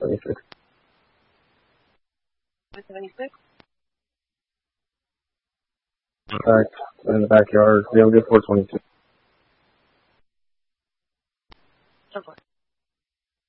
426. 176? In the backyard. Yeah, we'll get 422. So far.